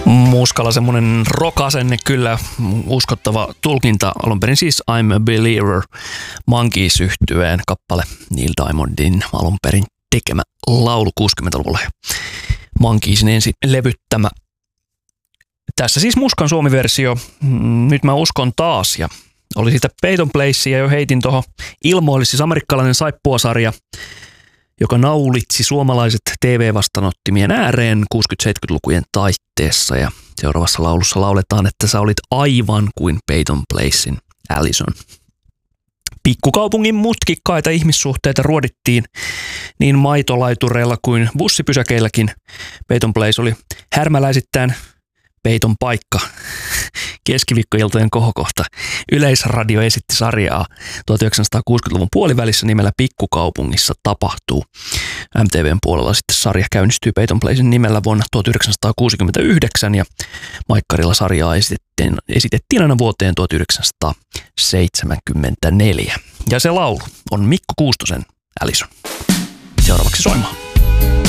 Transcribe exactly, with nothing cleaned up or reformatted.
Muskalla semmoinen rock-asenne, kyllä uskottava tulkinta. Alun perin siis I'm a Believer, Monkees-yhtyeen kappale, Neil Diamondin alun perin tekemä laulu kuusikymmentäluvulla ja Monkeesin ensin levyttämä. Tässä siis Muskan suomi-versio, Nyt mä uskon taas, ja oli siitä Peyton Placea jo heitin tuohon ilmoille, siis amerikkalainen saippuasarja, joka naulitsi suomalaiset T V-vastaanottimien ääreen kuusikymmentä-seitsemänkymmentälukujen taitteessa, ja seuraavassa laulussa lauletaan, että sä olit aivan kuin Peyton Placein Allison. Pikkukaupungin mutkikkaita ihmissuhteita ruodittiin niin maitolaitureilla kuin bussipysäkeilläkin. Peyton Place oli härmäläisittäin Peyton paikka. Keskiviikkoiltojen kohokohta. Yleisradio esitti sarjaa tuhatyhdeksänsataakuusikymmentäluvun puolivälissä nimellä Pikkukaupungissa tapahtuu. M T V:n puolella sitten sarja käynnistyy Peyton Placen nimellä vuonna tuhatyhdeksänsataakuusikymmentäyhdeksän ja Maikkarilla sarjaa esitettiin, esitettiin aina vuoteen tuhatyhdeksänsataaseitsemänkymmentäneljä. Ja se laulu on Mikko Kuustosen Allison. Seuraavaksi soimaan.